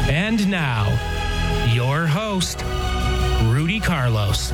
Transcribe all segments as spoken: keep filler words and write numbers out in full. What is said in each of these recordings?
And now, your host, Rudy Carlos.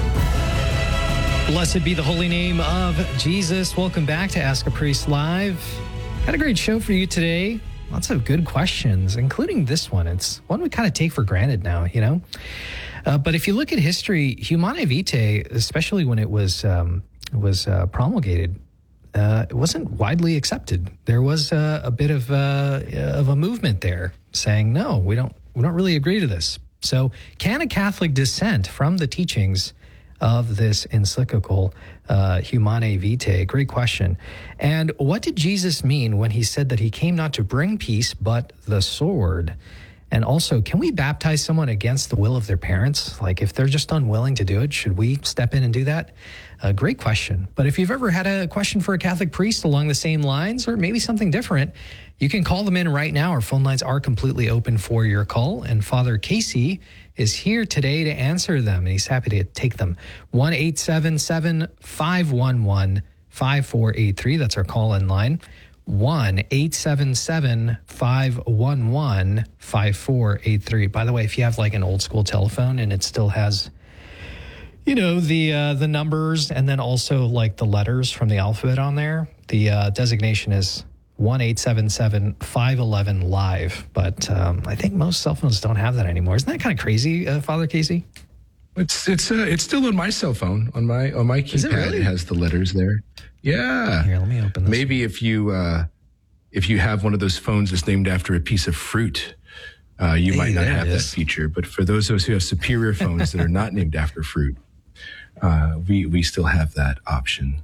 Blessed be the holy name of Jesus. Welcome back to Ask a Priest Live. Got a great show for you today. Lots of good questions, including this one. It's one we kind of take for granted now, you know? Uh, but if you look at history, Humanae Vitae, especially when it was um, was uh, promulgated, uh, it wasn't widely accepted. There was uh, a bit of uh, of a movement there saying, no, we don't we don't really agree to this. So can a Catholic dissent from the teachings of this encyclical, uh, Humanae Vitae? Great question. And what did Jesus mean when he said that he came not to bring peace, but the sword? And also, can we baptize someone against the will of their parents? Like, if they're just unwilling to do it, should we step in and do that? A great question. But if you've ever had a question for a Catholic priest along the same lines, or maybe something different, you can call them in right now. Our phone lines are completely open for your call. And Father Casey is here today to answer them, and he's happy to take them. one eight seven seven, five one one, five four eight three. That's our call-in line. one eight seven seven, five one one, five four eight three. By the way, if you have like an old school telephone and it still has, you know, the uh, the numbers and then also like the letters from the alphabet on there, the uh, designation is one eight seven seven, five one one, live. But um, I think most cell phones don't have that anymore. Isn't that kind of crazy, uh, Father Casey? It's it's uh, it's still on my cell phone. On my on my keypad, it, really? It has the letters there. Yeah. Here, let me open this. Maybe if you uh, if you have one of those phones that's named after a piece of fruit, uh, you hey, might not have that feature. But for those of us who have superior phones that are not named after fruit, uh, we we still have that option.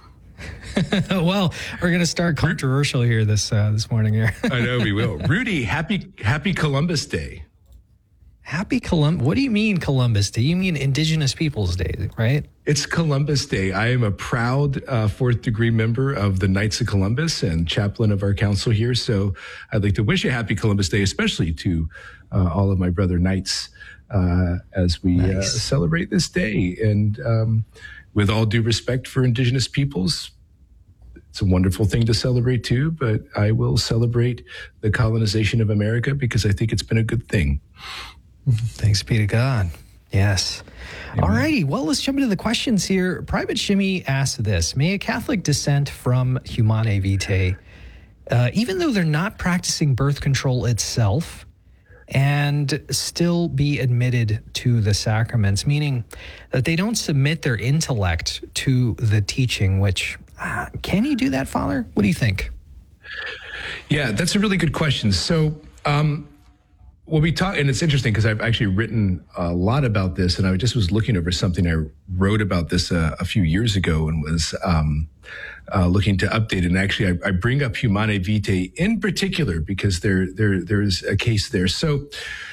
Well, we're going to start controversial here this uh, this morning here. I know we will. Rudy, happy happy Columbus Day. Happy Columbus. What do you mean Columbus Day? You mean Indigenous Peoples Day, right? It's Columbus Day. I am a proud uh, fourth degree member of the Knights of Columbus and chaplain of our council here. So I'd like to wish a happy Columbus Day, especially to uh, all of my brother Knights uh, as we nice. uh, celebrate this day. And um, with all due respect for Indigenous peoples, it's a wonderful thing to celebrate too, but I will celebrate the colonization of America because I think it's been a good thing. Thanks be to God. Yes. Amen. All righty. Well, let's jump into the questions here. Private Shimmy asked this: may a Catholic dissent from Humanae Vitae, uh, even though they're not practicing birth control itself, and still be admitted to the sacraments, meaning that they don't submit their intellect to the teaching, which, uh, can you do that, Father? What do you think? Yeah, that's a really good question. So, um, Well, we talk, and it's interesting because I've actually written a lot about this, and I just was looking over something I wrote about this uh, a few years ago, and was um, uh, looking to update it. And actually, I, I bring up Humanae Vitae in particular because there, there, there's a case there. So,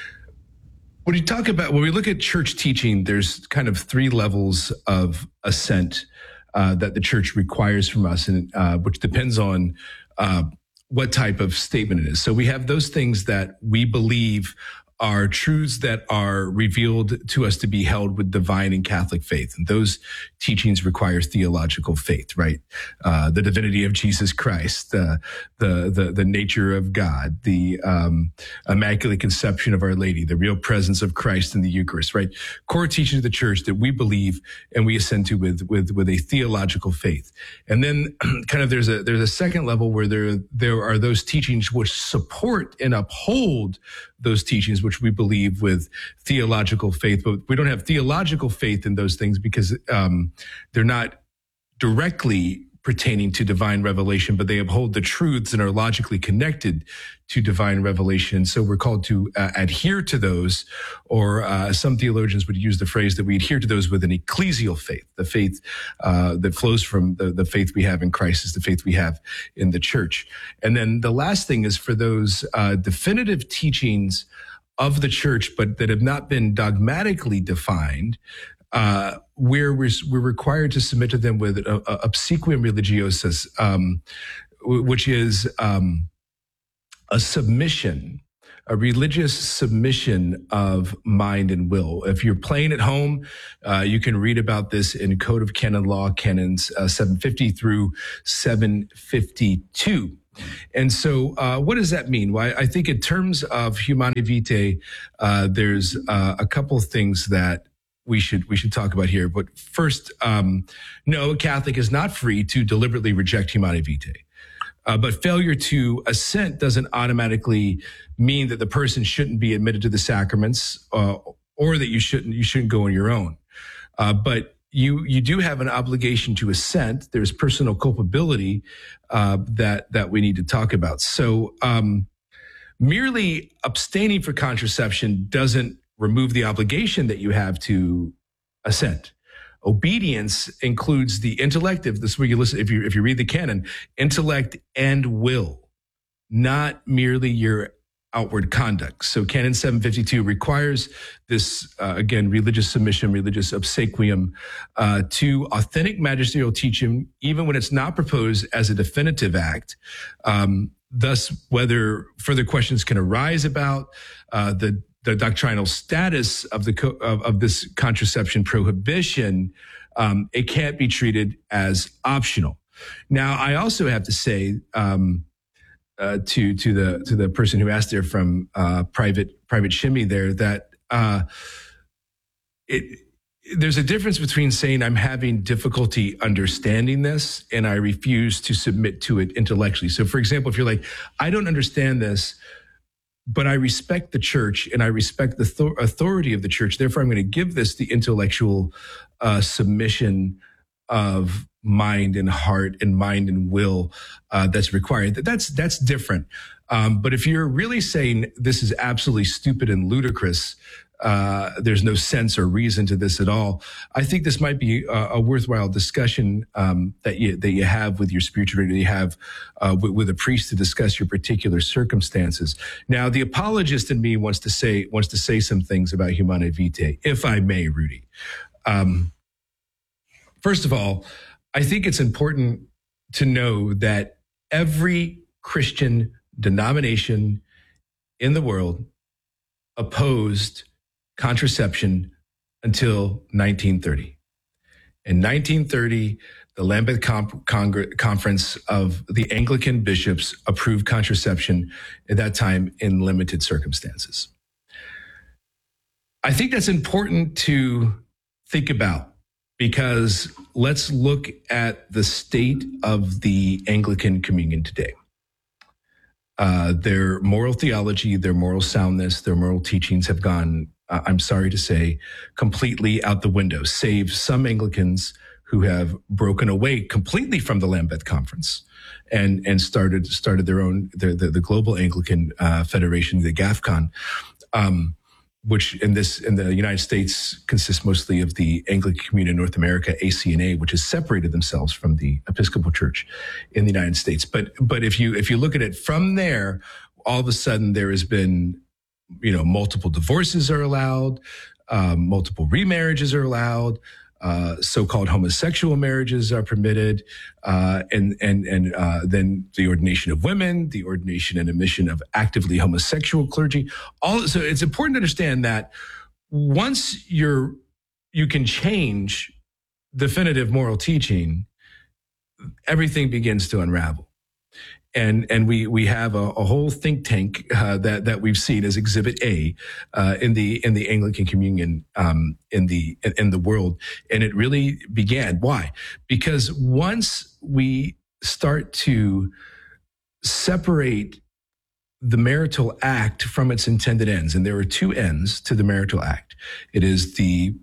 when you talk about when we look at church teaching, there's kind of three levels of assent uh, that the church requires from us, and uh, which depends on Uh, what type of statement it is. So we have those things that we believe are truths that are revealed to us to be held with divine and Catholic faith. And those teachings require theological faith, right? Uh, the divinity of Jesus Christ, uh, the, the, the nature of God, the, um, immaculate conception of Our Lady, the real presence of Christ in the Eucharist, right? Core teachings of the church that we believe and we assent to with, with, with a theological faith. And then kind of there's a, there's a second level where there, there are those teachings which support and uphold those teachings, which we believe with theological faith, but we don't have theological faith in those things because um, they're not directly pertaining to divine revelation, but they uphold the truths and are logically connected to divine revelation. So we're called to uh, adhere to those, or uh, some theologians would use the phrase that we adhere to those with an ecclesial faith. The faith uh, that flows from the, the faith we have in Christ is the faith we have in the church. And then the last thing is for those uh, definitive teachings of the church, but that have not been dogmatically defined, uh, where we're, we're required to submit to them with a, a obsequium religiosus, um, which is um, a submission, a religious submission of mind and will. If you're playing at home, uh, you can read about this in Code of Canon Law, Canons uh, seven fifty through seven fifty-two. And so uh, what does that mean? Well, I, I think in terms of Humanae Vitae, uh, there's uh, a couple of things that we should we should talk about here. But first, um, no, a Catholic is not free to deliberately reject Humanae Vitae. Uh, but failure to assent doesn't automatically mean that the person shouldn't be admitted to the sacraments, uh, or that you shouldn't you shouldn't go on your own. Uh, but you you do have an obligation to assent. There's personal culpability uh, that that we need to talk about. So um, merely abstaining for contraception doesn't remove the obligation that you have to assent. Obedience includes the intellect. If this is where you listen, if you if you read the canon, intellect and will, not merely your outward conduct. So Canon seven fifty-two requires this uh, again religious submission, religious obsequium uh, to authentic magisterial teaching, even when it's not proposed as a definitive act. Um, thus, whether further questions can arise about uh, the the doctrinal status of the co- of, of this contraception prohibition, um, it can't be treated as optional. Now, I also have to say um, uh, to to the to the person who asked there from uh, private private shimmy there that uh, it. There's a difference between saying I'm having difficulty understanding this and I refuse to submit to it intellectually. So, for example, if you're like, I don't understand this, but I respect the church and I respect the th- authority of the church. Therefore, I'm going to give this the intellectual uh, submission of mind and heart and mind and will uh, that's required. That's that's different. Um, but if you're really saying this is absolutely stupid and ludicrous, uh, there's no sense or reason to this at all, I think this might be a, a worthwhile discussion um, that you that you have with your spiritual leader, you have uh, with, with a priest to discuss your particular circumstances. Now, the apologist in me wants to say wants to say some things about Humanae Vitae, if I may, Rudy. Um, first of all, I think it's important to know that every Christian denomination in the world opposed contraception until nineteen thirty. In nineteen thirty, the Lambeth Com- Congre- Conference of the Anglican bishops approved contraception at that time in limited circumstances. I think that's important to think about because let's look at the state of the Anglican Communion today. Uh, their moral theology, their moral soundness, their moral teachings have gone, uh, I'm sorry to say, completely out the window, save some Anglicans who have broken away completely from the Lambeth Conference and and started started their own, the, the, the Global Anglican uh, Federation, the GAFCON, um, which in this in the United States consists mostly of the Anglican Communion in North America, A C N A, which has separated themselves from the Episcopal Church in the United States. But but if you if you look at it from there, all of a sudden there has been, you know, multiple divorces are allowed, um, multiple remarriages are allowed. Uh, so-called homosexual marriages are permitted, uh, and and and uh, then the ordination of women, the ordination and admission of actively homosexual clergy. All so it's important to understand that once you're you can change definitive moral teaching, everything begins to unravel. And and we we have a, a whole think tank uh, that that we've seen as Exhibit A uh, in the in the Anglican Communion um, in the in the world, and it really began. Why? Because once we start to separate the marital act from its intended ends, and there are two ends to the marital act. It is the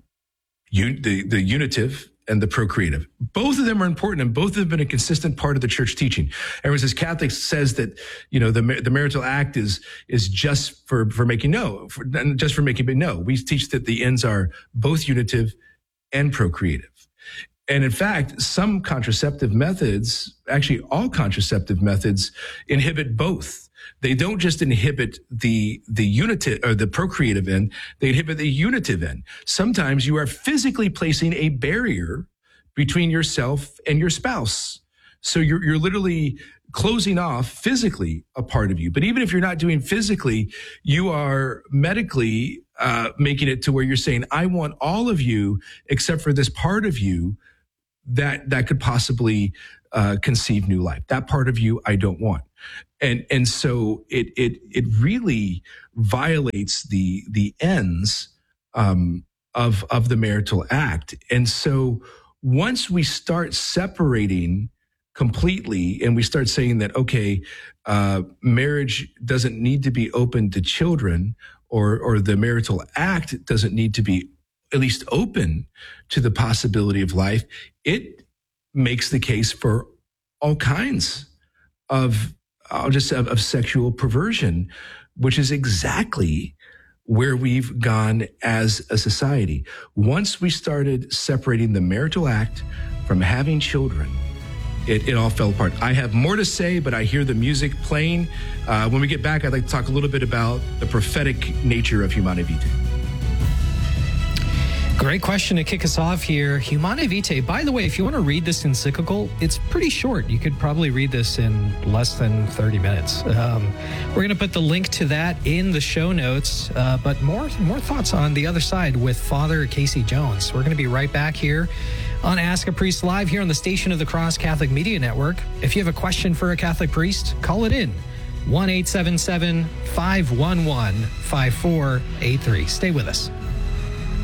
the the unitive and the procreative. Both of them are important, and both of them have been a consistent part of the church teaching. Everyone says Catholics says that, you know, the the marital act is is just for for making no, for, just for making but no. We teach that the ends are both unitive and procreative. And in fact, some contraceptive methods, actually all contraceptive methods, inhibit both. They don't just inhibit the the unitive or the procreative end, they inhibit the unitive end. Sometimes you are physically placing a barrier between yourself and your spouse. So you're you're literally closing off physically a part of you. But even if you're not doing physically, you are medically uh, making it to where you're saying, I want all of you except for this part of you that that could possibly uh, conceive new life. That part of you I don't want. And and so it it it really violates the the ends um, of of the marital act. And so once we start separating completely, and we start saying that, okay, uh, marriage doesn't need to be open to children, or or the marital act doesn't need to be at least open to the possibility of life, it makes the case for all kinds of, I'll just say, of, of sexual perversion, which is exactly where we've gone as a society. Once we started separating the marital act from having children, It, it all fell apart. I have more to say, but I hear the music playing. Uh, when we get back, I'd like to talk a little bit about the prophetic nature of Humanae Vitae. Great question to kick us off here. Humanae Vitae, by the way, if you want to read this encyclical, it's pretty short. You could probably read this in less than thirty minutes. Um, we're going to put the link to that in the show notes, uh, but more, more thoughts on the other side with Father Casey Jones. We're going to be right back here on Ask a Priest Live here on the Station of the Cross Catholic Media Network. If you have a question for a Catholic priest, call it in. one eight seven seven, five one one, five four eight three. Stay with us.